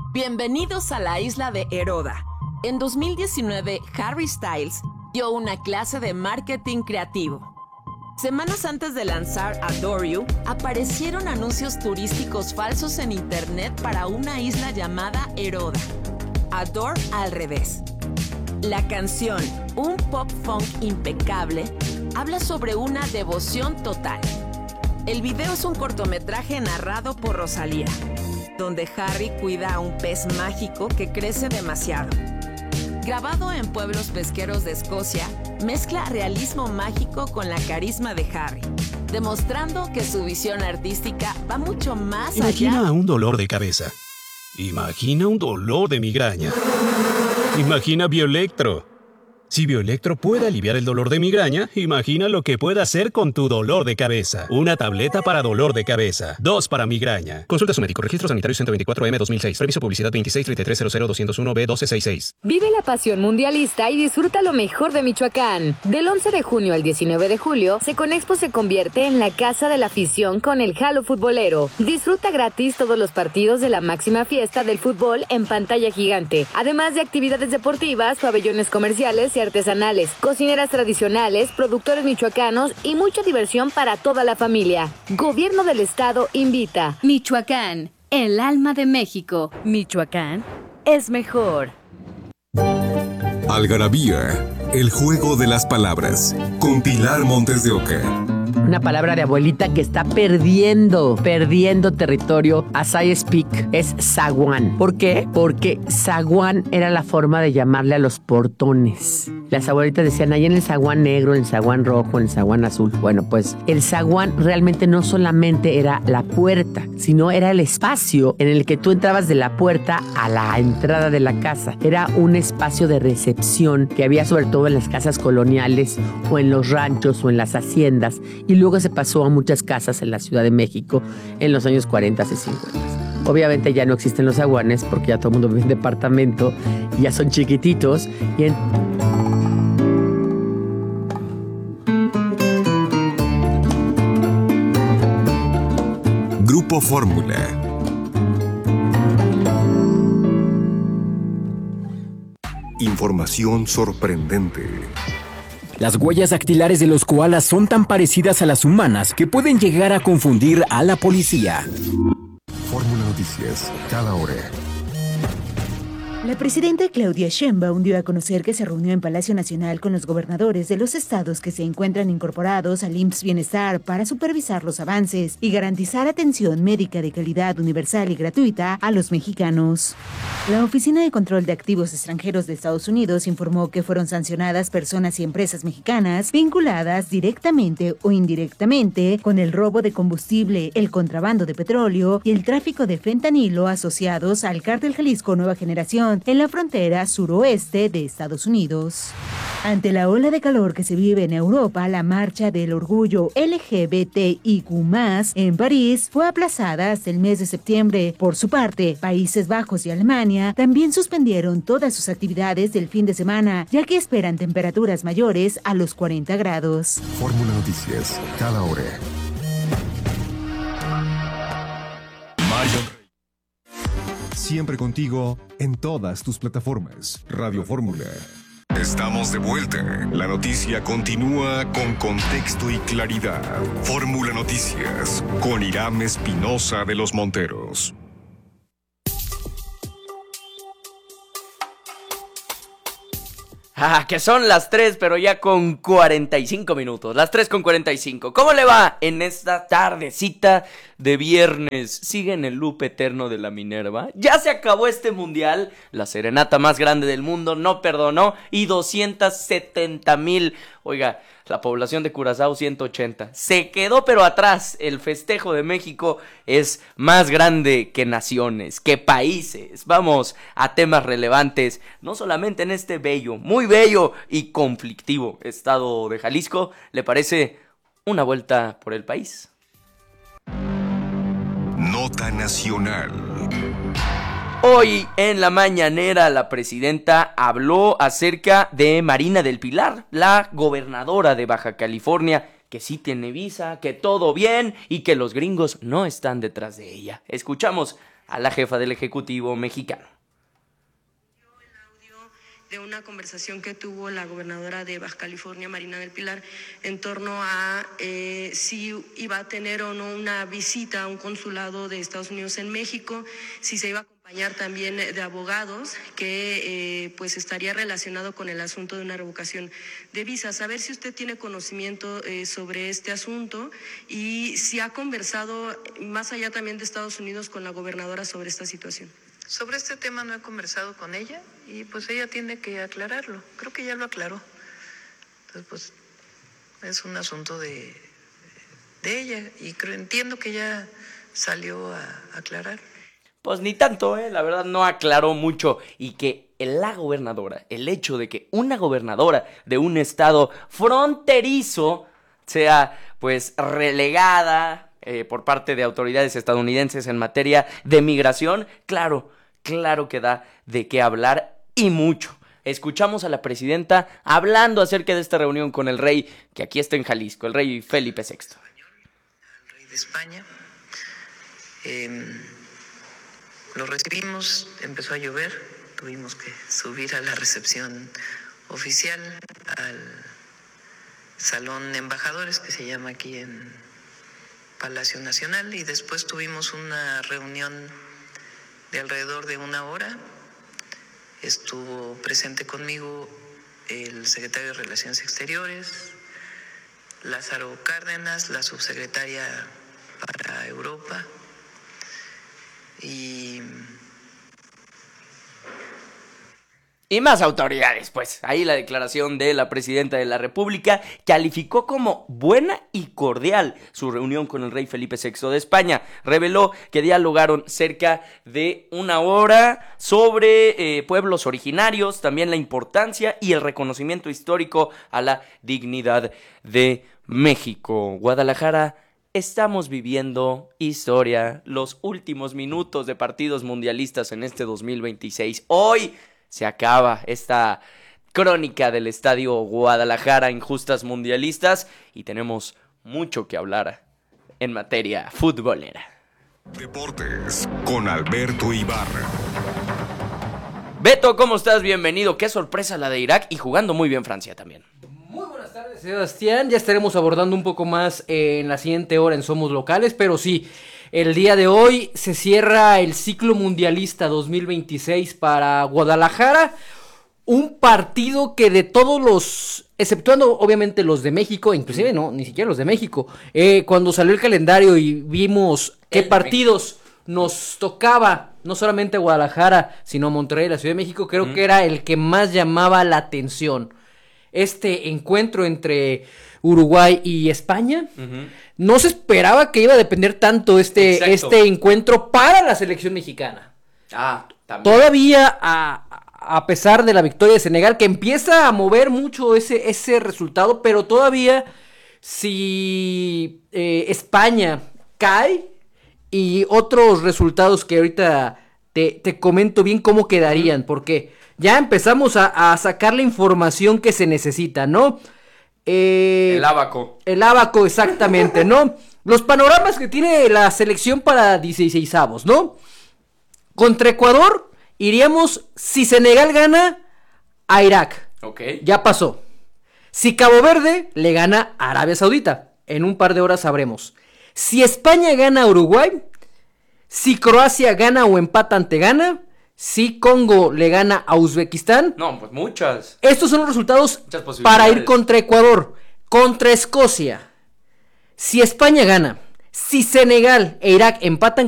Bienvenidos a la isla de Heroda. En 2019, Harry Styles dio una clase de marketing creativo. Semanas antes de lanzar Adore You, aparecieron anuncios turísticos falsos en internet para una isla llamada Heroda. Adore al revés. La canción, un pop funk impecable, habla sobre una devoción total. El video es un cortometraje narrado por Rosalía, donde Harry cuida a un pez mágico que crece demasiado. Grabado en pueblos pesqueros de Escocia, mezcla realismo mágico con la carisma de Harry, demostrando que su visión artística va mucho más allá. Imagina un dolor de cabeza. Imagina un dolor de migraña. Imagina Bioelectro. Si Bioelectro puede aliviar el dolor de migraña, imagina lo que puede hacer con tu dolor de cabeza. Una tableta para dolor de cabeza. 2 para migraña. Consulta a su médico. Registro sanitario 124M 2006. Previso publicidad 2633000201B1266. Vive la pasión mundialista y disfruta lo mejor de Michoacán. Del 11 de junio al 19 de julio, Seconexpo se convierte en la casa de la afición con el Halo Futbolero. Disfruta gratis todos los partidos de la máxima fiesta del fútbol en pantalla gigante. Además de actividades deportivas, pabellones comerciales y artesanales, cocineras tradicionales, productores michoacanos y mucha diversión para toda la familia. Gobierno del Estado invita. Michoacán, el alma de México. Michoacán es mejor. Algarabía, el juego de las palabras, con Pilar Montes de Oca. Una palabra de abuelita que está perdiendo territorio as I speak es zaguán. ¿Por qué? Porque zaguán era la forma de llamarle a los portones. Las abuelitas decían, ahí en el zaguán negro, en el zaguán rojo, en el zaguán azul. Bueno, pues el zaguán realmente no solamente era la puerta, sino era el espacio en el que tú entrabas de la puerta a la entrada de la casa. Era un espacio de recepción que había sobre todo en las casas coloniales o en los ranchos o en las haciendas. Y luego se pasó a muchas casas en la Ciudad de México en los años 40 y 50. Obviamente ya no existen los zaguanes porque ya todo el mundo vive en departamento y ya son chiquititos. Grupo Fórmula. Información sorprendente. Las huellas dactilares de los koalas son tan parecidas a las humanas que pueden llegar a confundir a la policía. Fórmula Noticias, cada hora. La presidenta Claudia Sheinbaum dio a conocer que se reunió en Palacio Nacional con los gobernadores de los estados que se encuentran incorporados al IMSS Bienestar para supervisar los avances y garantizar atención médica de calidad universal y gratuita a los mexicanos. La Oficina de Control de Activos Extranjeros de Estados Unidos informó que fueron sancionadas personas y empresas mexicanas vinculadas directamente o indirectamente con el robo de combustible, el contrabando de petróleo y el tráfico de fentanilo asociados al Cártel Jalisco Nueva Generación en la frontera suroeste de Estados Unidos. Ante la ola de calor que se vive en Europa, la marcha del orgullo LGBTIQ+, en París fue aplazada hasta el mes de septiembre. Por su parte, Países Bajos y Alemania también suspendieron todas sus actividades del fin de semana, ya que esperan temperaturas mayores a los 40 grados. Fórmula Noticias, cada hora. Siempre contigo en todas tus plataformas. Radio Fórmula. Estamos de vuelta. La noticia continúa con contexto y claridad. Fórmula Noticias con Irán Espinosa de los Monteros. Que son las 3, pero ya con 45 minutos. Las 3 con 45. ¿Cómo le va en esta tardecita de viernes? ¿Sigue en el loop eterno de la Minerva? Ya se acabó este mundial. La serenata más grande del mundo no perdonó. Y 270,000. Oiga, la población de Curazao 180. Se quedó pero atrás. El festejo de México es más grande que naciones, que países. Vamos a temas relevantes, no solamente en este bello, muy bello y conflictivo estado de Jalisco. ¿Le parece una vuelta por el país? Nota nacional. Hoy en la mañanera la presidenta habló acerca de Marina del Pilar, la gobernadora de Baja California, que sí tiene visa, que todo bien y que los gringos no están detrás de ella. Escuchamos a la jefa del Ejecutivo mexicano. De una conversación que tuvo la gobernadora de Baja California, Marina del Pilar, en torno a si iba a tener o no una visita a un consulado de Estados Unidos en México, si se iba a acompañar también de abogados, que pues estaría relacionado con el asunto de una revocación de visas. A ver si usted tiene conocimiento sobre este asunto y si ha conversado más allá también de Estados Unidos con la gobernadora sobre esta situación. Sobre este tema no he conversado con ella y pues ella tiene que aclararlo. Creo que ya lo aclaró. Entonces pues es un asunto de ella y entiendo que ya salió a aclarar. Pues ni tanto, la verdad no aclaró mucho y que la gobernadora, el hecho de que una gobernadora de un estado fronterizo sea pues relegada por parte de autoridades estadounidenses en materia de migración, claro que da de qué hablar y mucho. Escuchamos a la presidenta hablando acerca de esta reunión con el rey, que aquí está en Jalisco, el rey Felipe VI. El rey de España. Lo recibimos, empezó a llover, tuvimos que subir a la recepción oficial, al Salón de Embajadores, que se llama aquí en Palacio Nacional, y después tuvimos una reunión de alrededor de 1 hora. Estuvo presente conmigo el secretario de Relaciones Exteriores, Lázaro Cárdenas, la subsecretaria para Europa, y más autoridades, pues. Ahí la declaración de la presidenta de la República calificó como buena y cordial su reunión con el rey Felipe VI de España. Reveló que dialogaron cerca de 1 hora sobre pueblos originarios, también la importancia y el reconocimiento histórico a la dignidad de México. Guadalajara, estamos viviendo historia, los últimos minutos de partidos mundialistas en este 2026. Hoy se acaba esta crónica del Estadio Guadalajara en justas mundialistas y tenemos mucho que hablar en materia futbolera. Deportes con Alberto Ibarra. Beto, ¿cómo estás? Bienvenido. Qué sorpresa la de Irak y jugando muy bien Francia también. Muy buenas tardes, Sebastián. Ya estaremos abordando un poco más en la siguiente hora en Somos Locales, pero sí, el día de hoy se cierra el ciclo mundialista 2026 para Guadalajara. Un partido que de todos los, exceptuando obviamente los de México, inclusive no, ni siquiera los de México, cuando salió el calendario y vimos qué partidos nos tocaba, no solamente Guadalajara, sino Monterrey y la Ciudad de México, creo que era el que más llamaba la atención. Este encuentro entre Uruguay y España, no se esperaba que iba a depender tanto este encuentro para la selección mexicana. También. Todavía a pesar de la victoria de Senegal, que empieza a mover mucho ese resultado, pero todavía si España cae y otros resultados que ahorita te comento bien cómo quedarían, porque ya empezamos a sacar la información que se necesita, ¿no? El ábaco. El ábaco, exactamente, ¿no? Los panoramas que tiene la selección para 16avos, ¿no? Contra Ecuador iríamos, si Senegal gana, a Irak. Ok. Ya pasó. Si Cabo Verde le gana a Arabia Saudita, en un par de horas sabremos. Si España gana a Uruguay, si Croacia gana o empata ante Ghana, si Congo le gana a Uzbekistán. No, pues muchas. Estos son los resultados para ir contra Ecuador. Contra Escocia, si España gana, si Senegal e Irak empatan